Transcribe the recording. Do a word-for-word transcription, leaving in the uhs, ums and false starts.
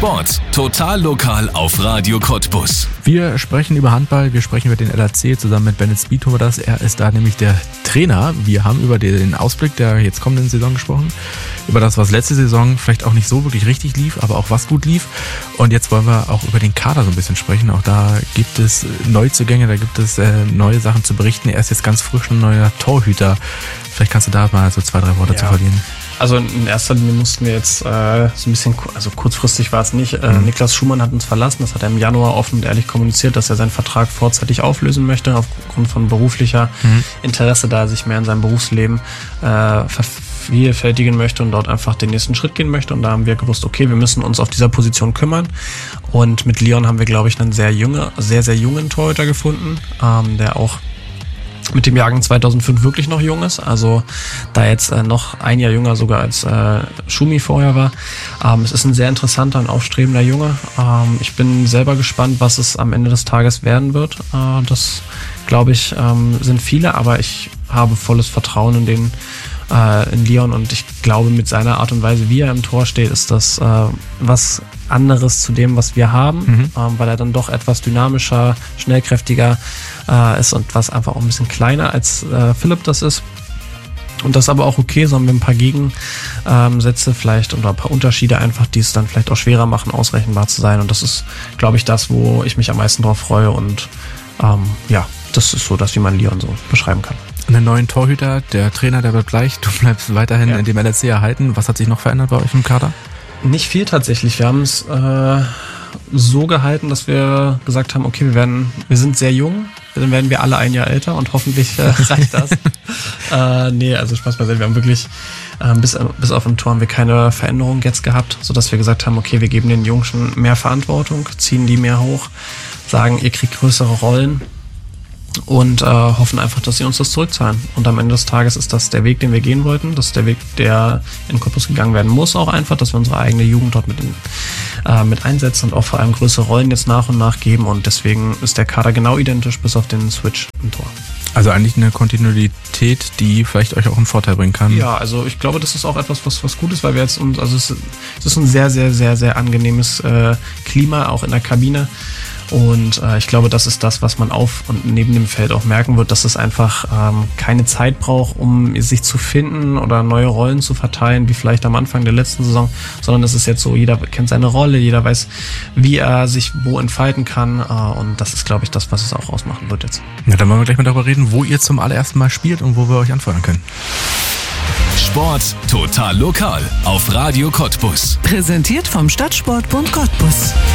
Sport, total lokal auf Radio Cottbus. Wir sprechen über Handball, wir sprechen über den L A C, zusammen mit Bennett Speed tun wir das. Er ist da nämlich der Trainer. Wir haben über den Ausblick der jetzt kommenden Saison gesprochen, über das, was letzte Saison vielleicht auch nicht so wirklich richtig lief, aber auch was gut lief. Und jetzt wollen wir auch über den Kader so ein bisschen sprechen. Auch da gibt es Neuzugänge, da gibt es äh, neue Sachen zu berichten. Er ist jetzt ganz frisch ein neuer Torhüter. Vielleicht kannst du da mal so zwei, drei Worte ja. zu verlieren. Also in erster Linie mussten wir jetzt äh, so ein bisschen, also kurzfristig war es nicht, äh, mhm. Niklas Schumann hat uns verlassen, das hat er im Januar offen und ehrlich kommuniziert, dass er seinen Vertrag vorzeitig auflösen möchte, aufgrund von beruflicher mhm. Interesse, da er sich mehr in seinem Berufsleben äh, vervielfältigen möchte und dort einfach den nächsten Schritt gehen möchte. Und da haben wir gewusst, okay, wir müssen uns auf dieser Position kümmern. Und mit Leon haben wir, glaube ich, einen sehr junge, sehr, sehr jungen Torhüter gefunden, ähm, der auch mit dem Jahrgang zweitausendfünf wirklich noch jung ist, also da jetzt äh, noch ein Jahr jünger sogar als äh, Schumi vorher war. Ähm, es ist ein sehr interessanter und aufstrebender Junge. Ähm, ich bin selber gespannt, was es am Ende des Tages werden wird. Äh, das, glaube ich, ähm, sind viele, aber ich habe volles Vertrauen in den äh, in Leon und ich glaube, mit seiner Art und Weise, wie er im Tor steht, ist das äh, was anderes zu dem, was wir haben, mhm. ähm, weil er dann doch etwas dynamischer, schnellkräftiger äh, ist und was einfach auch ein bisschen kleiner als äh, Philipp das ist. Und das ist aber auch okay, so haben wir ein paar Gegensätze ähm, vielleicht oder ein paar Unterschiede einfach, die es dann vielleicht auch schwerer machen, ausrechenbar zu sein. Und das ist, glaube ich, das, wo ich mich am meisten drauf freue. Und ähm, ja, das ist so das, wie man Leon so beschreiben kann. Einen neuen Torhüter, der Trainer, der bleibt gleich, du bleibst weiterhin ja. in dem L A C erhalten. Was hat sich noch verändert bei euch im Kader? Nicht viel tatsächlich. Wir haben es äh, so gehalten, dass wir gesagt haben, okay, wir werden, wir sind sehr jung, dann werden wir alle ein Jahr älter und hoffentlich äh, reicht das. äh, nee, also Spaß beiseite. Wir haben wirklich äh, bis, bis auf im Tor haben wir keine Veränderung jetzt gehabt, sodass wir gesagt haben, okay, wir geben den Jungs schon mehr Verantwortung, ziehen die mehr hoch, sagen, ihr kriegt größere Rollen. Und äh, hoffen einfach, dass sie uns das zurückzahlen. Und am Ende des Tages ist das der Weg, den wir gehen wollten. Das ist der Weg, der in Cottbus gegangen werden muss auch einfach, dass wir unsere eigene Jugend dort mit, in, äh, mit einsetzen und auch vor allem größere Rollen jetzt nach und nach geben. Und deswegen ist der Kader genau identisch, bis auf den Switch im Tor. Also eigentlich eine Kontinuität, die vielleicht euch auch einen Vorteil bringen kann. Ja, also ich glaube, das ist auch etwas, was, was gut ist, weil wir jetzt uns, also es, es ist ein sehr, sehr, sehr, sehr angenehmes äh, Klima, auch in der Kabine. Und äh, ich glaube, das ist das, was man auf und neben dem Feld auch merken wird, dass es einfach ähm, keine Zeit braucht, um sich zu finden oder neue Rollen zu verteilen, wie vielleicht am Anfang der letzten Saison, sondern es ist jetzt so, jeder kennt seine Rolle, jeder weiß, wie er sich wo entfalten kann äh, und das ist, glaube ich, das, was es auch ausmachen wird jetzt. Ja, dann wollen wir gleich mal darüber reden, wo ihr zum allerersten Mal spielt und wo wir euch anfeuern können. Sport total lokal auf Radio Cottbus. Präsentiert vom Stadtsportbund Cottbus.